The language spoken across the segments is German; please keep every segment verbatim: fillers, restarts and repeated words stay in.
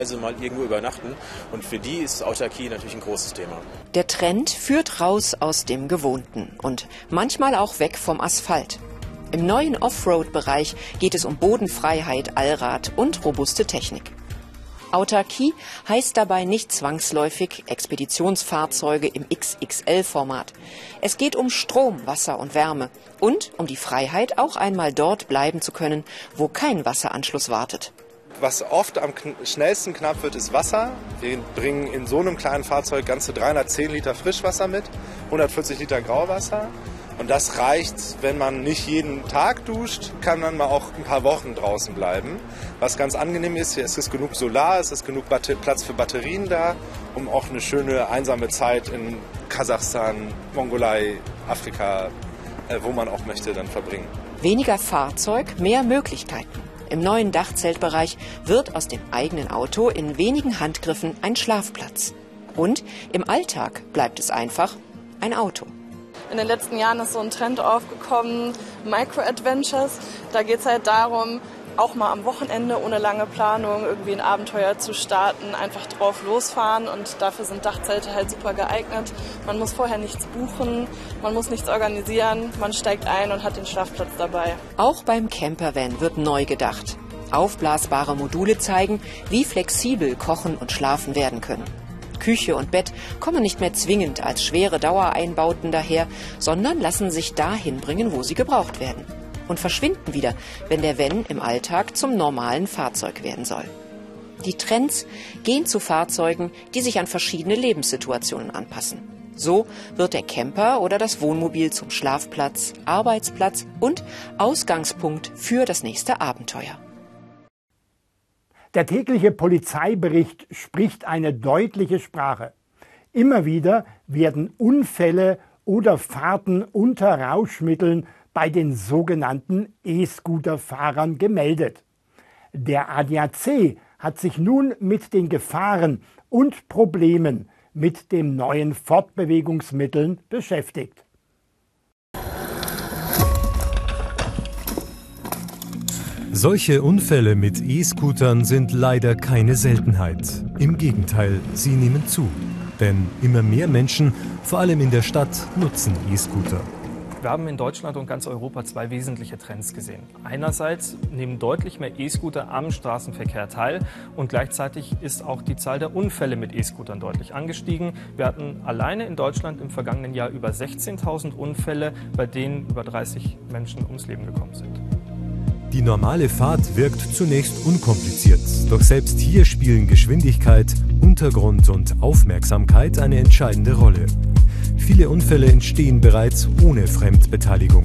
Also mal irgendwo übernachten, und für die ist Autarkie natürlich ein großes Thema. Der Trend führt raus aus dem Gewohnten und manchmal auch weg vom Asphalt. Im neuen Offroad-Bereich geht es um Bodenfreiheit, Allrad und robuste Technik. Autarkie heißt dabei nicht zwangsläufig Expeditionsfahrzeuge im X X L-Format. Es geht um Strom, Wasser und Wärme und um die Freiheit, auch einmal dort bleiben zu können, wo kein Wasseranschluss wartet. Was oft am schnellsten knapp wird, ist Wasser. Wir bringen in so einem kleinen Fahrzeug ganze dreihundertzehn Liter Frischwasser mit, hundertvierzig Liter Grauwasser. Und das reicht, wenn man nicht jeden Tag duscht, kann man mal auch ein paar Wochen draußen bleiben. Was ganz angenehm ist, hier ist es genug Solar, es ist genug Platz für Batterien da, um auch eine schöne einsame Zeit in Kasachstan, Mongolei, Afrika, wo man auch möchte, dann verbringen. Weniger Fahrzeug, mehr Möglichkeiten. Im neuen Dachzeltbereich wird aus dem eigenen Auto in wenigen Handgriffen ein Schlafplatz. Und im Alltag bleibt es einfach ein Auto. In den letzten Jahren ist so ein Trend aufgekommen, Micro-Adventures. Da geht es halt darum, auch mal am Wochenende ohne lange Planung irgendwie ein Abenteuer zu starten, einfach drauf losfahren, und dafür sind Dachzelte halt super geeignet. Man muss vorher nichts buchen, man muss nichts organisieren, man steigt ein und hat den Schlafplatz dabei. Auch beim Campervan wird neu gedacht. Aufblasbare Module zeigen, wie flexibel Kochen und Schlafen werden können. Küche und Bett kommen nicht mehr zwingend als schwere Dauereinbauten daher, sondern lassen sich dahin bringen, wo sie gebraucht werden. Und verschwinden wieder, wenn der Van im Alltag zum normalen Fahrzeug werden soll. Die Trends gehen zu Fahrzeugen, die sich an verschiedene Lebenssituationen anpassen. So wird der Camper oder das Wohnmobil zum Schlafplatz, Arbeitsplatz und Ausgangspunkt für das nächste Abenteuer. Der tägliche Polizeibericht spricht eine deutliche Sprache. Immer wieder werden Unfälle oder Fahrten unter Rauschmitteln bei den sogenannten E-Scooter-Fahrern gemeldet. Der A D A C hat sich nun mit den Gefahren und Problemen mit den neuen Fortbewegungsmitteln beschäftigt. Solche Unfälle mit E-Scootern sind leider keine Seltenheit. Im Gegenteil, sie nehmen zu. Denn immer mehr Menschen, vor allem in der Stadt, nutzen E-Scooter. Wir haben in Deutschland und ganz Europa zwei wesentliche Trends gesehen. Einerseits nehmen deutlich mehr E-Scooter am Straßenverkehr teil, und gleichzeitig ist auch die Zahl der Unfälle mit E-Scootern deutlich angestiegen. Wir hatten alleine in Deutschland im vergangenen Jahr über sechzehntausend Unfälle, bei denen über dreißig Menschen ums Leben gekommen sind. Die normale Fahrt wirkt zunächst unkompliziert, doch selbst hier spielen Geschwindigkeit, Untergrund und Aufmerksamkeit eine entscheidende Rolle. Viele Unfälle entstehen bereits ohne Fremdbeteiligung.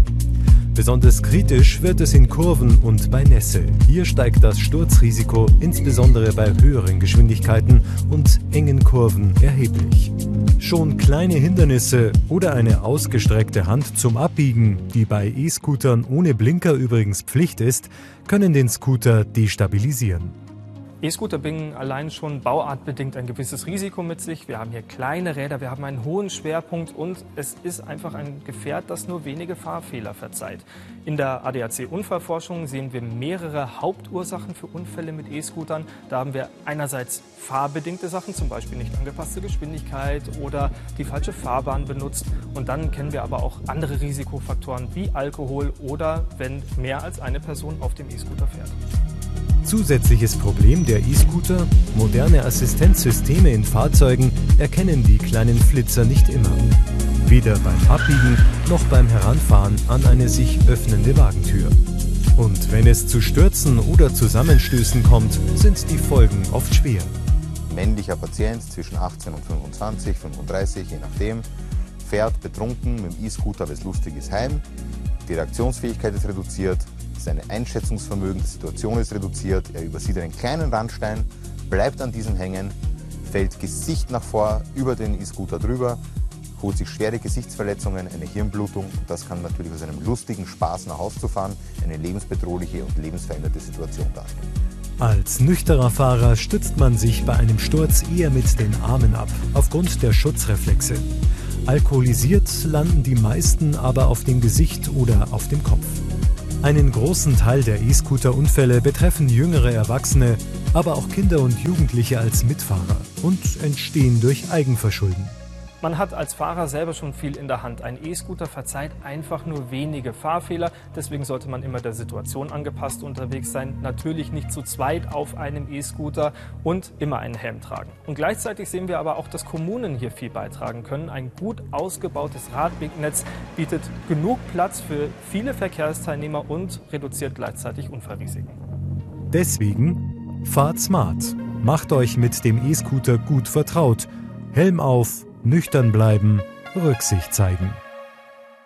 Besonders kritisch wird es in Kurven und bei Nässe. Hier steigt das Sturzrisiko insbesondere bei höheren Geschwindigkeiten und engen Kurven erheblich. Schon kleine Hindernisse oder eine ausgestreckte Hand zum Abbiegen, die bei E-Scootern ohne Blinker übrigens Pflicht ist, können den Scooter destabilisieren. E-Scooter bringen allein schon bauartbedingt ein gewisses Risiko mit sich. Wir haben hier kleine Räder, wir haben einen hohen Schwerpunkt, und es ist einfach ein Gefährt, das nur wenige Fahrfehler verzeiht. In der A D A C-Unfallforschung sehen wir mehrere Hauptursachen für Unfälle mit E-Scootern. Da haben wir einerseits fahrbedingte Sachen, zum Beispiel nicht angepasste Geschwindigkeit oder die falsche Fahrbahn benutzt. Und dann kennen wir aber auch andere Risikofaktoren wie Alkohol oder wenn mehr als eine Person auf dem E-Scooter fährt. Zusätzliches Problem der E-Scooter: moderne Assistenzsysteme in Fahrzeugen erkennen die kleinen Flitzer nicht immer. Weder beim Abbiegen noch beim Heranfahren an eine sich öffnende Wagentür. Und wenn es zu Stürzen oder Zusammenstößen kommt, sind die Folgen oft schwer. Männlicher Patient zwischen achtzehn und fünfundzwanzig, fünfunddreißig, je nachdem, fährt betrunken mit dem E-Scooter, was lustig ist, heim. Die Reaktionsfähigkeit ist reduziert, sein Einschätzungsvermögen der Situation ist reduziert, er übersieht einen kleinen Randstein, bleibt an diesem hängen, fällt Gesicht nach vor über den E-Scooter drüber, holt sich schwere Gesichtsverletzungen, eine Hirnblutung, und das kann natürlich aus einem lustigen Spaß nach Hause zu fahren eine lebensbedrohliche und lebensveränderte Situation darstellen. Als nüchterner Fahrer stützt man sich bei einem Sturz eher mit den Armen ab, aufgrund der Schutzreflexe. Alkoholisiert landen die meisten aber auf dem Gesicht oder auf dem Kopf. Einen großen Teil der E-Scooter-Unfälle betreffen jüngere Erwachsene, aber auch Kinder und Jugendliche als Mitfahrer und entstehen durch Eigenverschulden. Man hat als Fahrer selber schon viel in der Hand. Ein E-Scooter verzeiht einfach nur wenige Fahrfehler. Deswegen sollte man immer der Situation angepasst unterwegs sein. Natürlich nicht zu zweit auf einem E-Scooter und immer einen Helm tragen. Und gleichzeitig sehen wir aber auch, dass Kommunen hier viel beitragen können. Ein gut ausgebautes Radwegnetz bietet genug Platz für viele Verkehrsteilnehmer und reduziert gleichzeitig Unfallrisiken. Deswegen fahrt smart. Macht euch mit dem E-Scooter gut vertraut. Helm auf, nüchtern bleiben, Rücksicht zeigen.